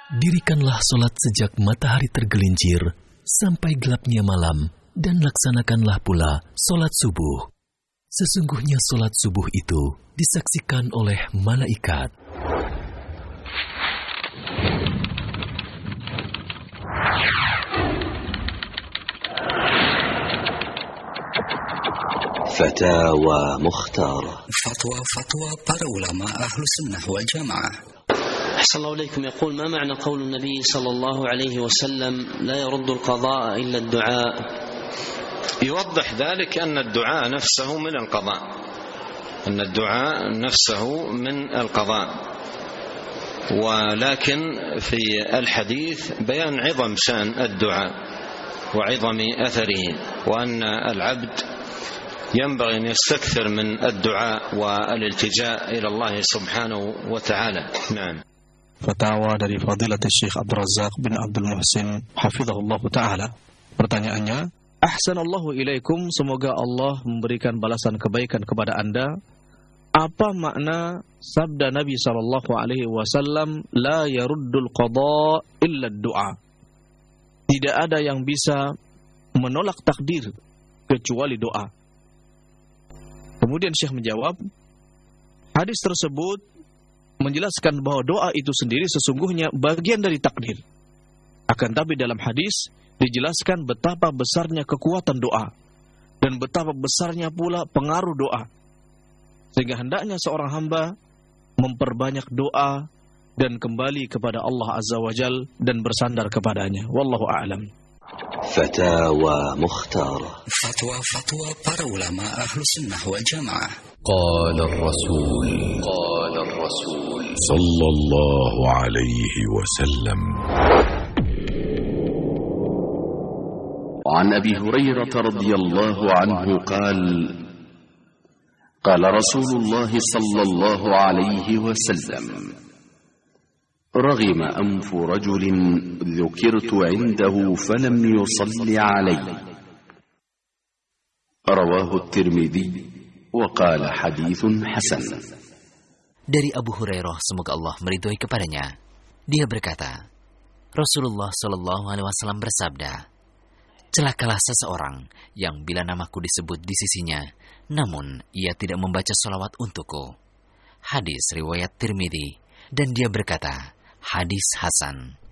Dirikanlah solat sejak matahari tergelincir sampai gelapnya malam, dan laksanakanlah pula solat subuh. Sesungguhnya solat subuh itu disaksikan oleh malaikat. Fatawa Mukhtar. Fatwa para ulama ahlu sunnah wal jamaah. أحسن الله إليكم. يقول: ما معنى قول النبي صلى الله عليه وسلم لا يرد القضاء إلا الدعاء؟ يوضح ذلك أن الدعاء نفسه من القضاء، أن الدعاء نفسه من القضاء، ولكن في الحديث بيان عظم شأن الدعاء وعظم أثره، وأن العبد ينبغي أن يستكثر من الدعاء والالتجاء إلى الله سبحانه وتعالى. نعم. Fatwa dari Fadilatul Syekh Abdul Razak bin Abdul Muhsin hafizahullah ta'ala. Pertanyaannya, Ahsanallahu ilaikum, semoga Allah memberikan balasan kebaikan kepada Anda. Apa makna sabda Nabi SAW, la yaruddul qada illa du'a? Tidak ada yang bisa menolak takdir kecuali doa. Kemudian Syekh menjawab, hadis tersebut menjelaskan bahwa doa itu sendiri sesungguhnya bagian dari takdir. Akan tapi dalam hadis dijelaskan betapa besarnya kekuatan doa dan betapa besarnya pula pengaruh doa, sehingga hendaknya seorang hamba memperbanyak doa dan kembali kepada Allah Azza wa Jal dan bersandar kepadanya. Wallahu a'lam. Fatawa Mukhtar. Fatwa para ulama ahlu sunnah wal jamaah. قال الرسول صلى الله عليه وسلم عن أبي هريرة رضي الله عنه قال قال رسول الله صلى الله عليه وسلم رغم أنف رجل ذكرت عنده فلم يصل علي رواه الترمذي وقال حديث حسن. Dari Abu Hurairah, semoga Allah meridhoi kepadanya, dia berkata, Rasulullah Shallallahu Alaihi Wasallam bersabda, celakalah seseorang yang bila namaku disebut di sisinya, namun ia tidak membaca salawat untukku. Hadis riwayat Tirmidzi, dan dia berkata, hadis hasan.